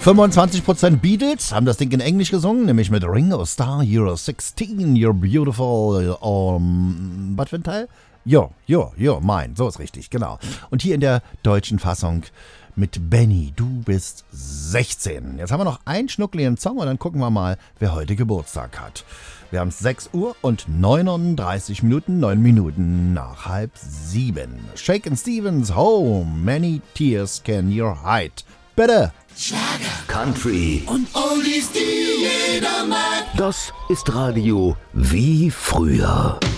25% Beatles haben das Ding in Englisch gesungen, nämlich mit Ringo Starr, You're 16, You're Beautiful, was für ein Teil? You're mine, so ist richtig, genau. Und hier in der deutschen Fassung mit Benny, du bist 16. Jetzt haben wir noch einen schnuckligen Song und dann gucken wir mal, wer heute Geburtstag hat. Wir haben es 6 Uhr und 39 Minuten, 9 Minuten nach 6:30. Shakin' Stevens, Home, many tears can you hide. Bitte. Schlager, Country und Oldies, die jeder mag. Das ist Radio wie früher.